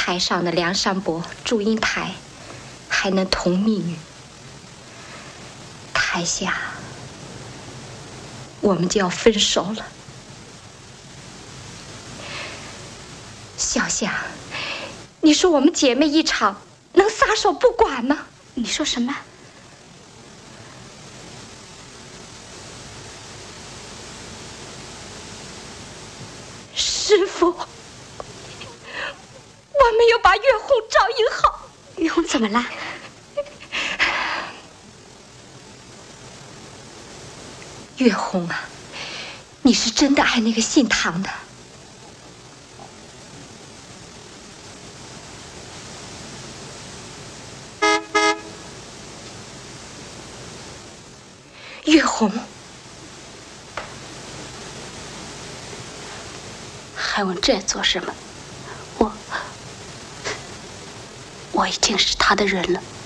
台上的梁山伯、祝英台还能同命运，台下我们就要分手了。小夏，你说我们姐妹一场能撒手不管吗？ 你说什么？ 师傅，我没有把月红照应好。 月红怎么了？ 月红啊，你是真的爱那个姓唐的。月红， 还问这做什么？我已经是他的人了。